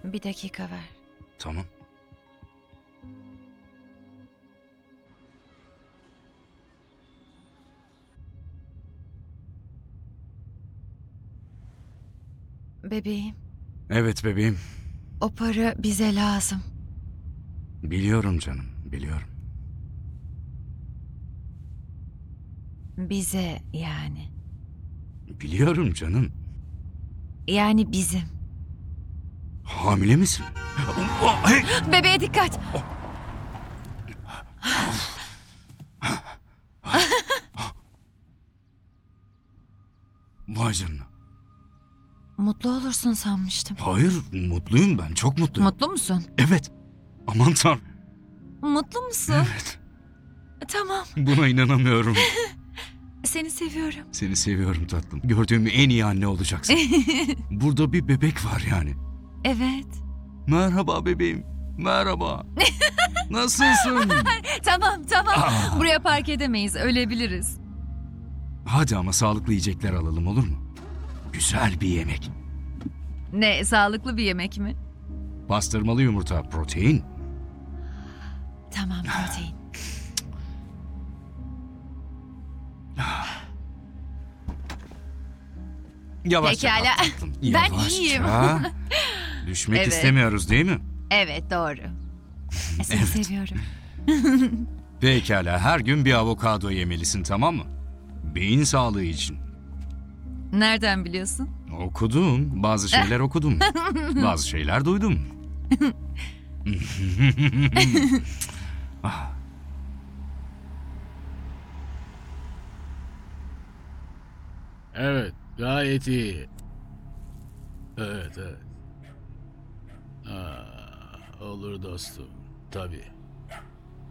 Bir dakika ver. Tamam. Bebeğim, Evet bebeğim. o para bize lazım. Biliyorum canım, biliyorum. Bize yani. Biliyorum canım. Yani bizim. Hamile misin? Hey! Bebeğe dikkat. Vay canına. Mutlu olursun sanmıştım. Hayır, mutluyum ben. Çok mutluyum. Mutlu musun? Evet. Aman tanrım. Mutlu musun? Evet. Tamam. Buna inanamıyorum. Seni seviyorum. Seni seviyorum tatlım. Gördüğüm en iyi anne olacaksın. Burada bir bebek var yani. Evet. Merhaba bebeğim. Merhaba. Nasılsın? Tamam. Aa. Buraya park edemeyiz. Ölebiliriz. Hadi ama sağlıklı yiyecekler alalım, olur mu? Güzel bir yemek. Ne, sağlıklı bir yemek mi? Pastırmalı yumurta, protein. Tamam, protein. Yavaşça Pekala. kalk tatlım. Ben Yavaşça. iyiyim. Düşmek Evet. istemiyoruz değil mi? Evet, doğru. Seni Evet. seviyorum. Pekala, her gün bir avokado yemelisin, tamam mı? Beyin sağlığı için. Nereden biliyorsun? Okudum, bazı şeyler okudum. Bazı şeyler duydum. Ah. Evet, gayet iyi. Evet. Olur dostum, tabii.